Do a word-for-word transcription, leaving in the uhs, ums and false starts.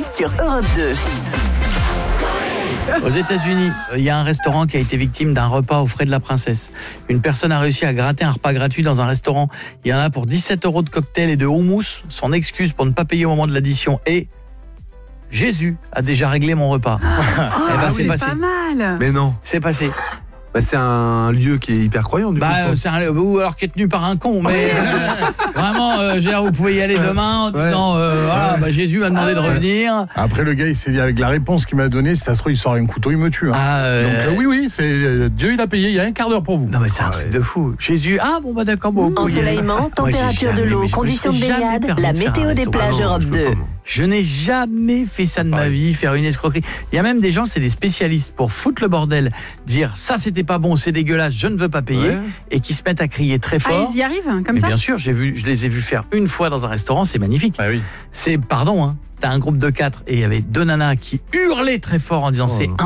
sur Europe deux. Aux États-Unis, il y a un restaurant qui a été victime d'un repas aux frais de la princesse. Une personne a réussi à gratter un repas gratuit dans un restaurant. Il y en a pour dix-sept euros de cocktail et de houmous. Son excuse pour ne pas payer au moment de l'addition est « Jésus a déjà réglé mon repas. » Oh, Eh ben, c'est c'est passé. pas mal. Mais non. C'est passé. Bah, c'est un lieu qui est hyper croyant du coup. Bah, je pense. c'est un, ou alors qui est tenu par un con, mais euh, vraiment, euh, je veux dire, vous pouvez y aller demain en Ouais. disant euh, voilà, bah, Jésus m'a demandé de revenir. Après, le gars, il s'est dit avec la réponse qu'il m'a donnée, si ça se trouve, il sort un couteau, il me tue. Hein. Ah, euh, Donc, euh, oui, oui, c'est, euh, Dieu, il a payé, il y a un quart d'heure pour vous. Non, mais c'est un truc de fou. Jésus, ah bon, bah d'accord, bon. vous pouvez y aller. Ensoleillement, Moi, j'ai température de jamais- l'eau, mais je me conditions de serais jamais baignade, permis la de faire un météo des restaurant. plages Non, Europe je peux deux. pas, moi. Je n'ai jamais fait ça de ma vie, faire une escroquerie. Il y a même des gens, c'est des spécialistes pour foutre le bordel, dire ça c'était pas bon, c'est dégueulasse, je ne veux pas payer, Ouais. et qui se mettent à crier très Ah, fort. ils y arrivent comme Mais ça. bien sûr, j'ai vu, je les ai vus faire une fois dans un restaurant, c'est magnifique. Ah oui. C'est, pardon, hein, c'était un groupe de quatre et il y avait deux nanas qui hurlaient très fort en disant Oh. c'est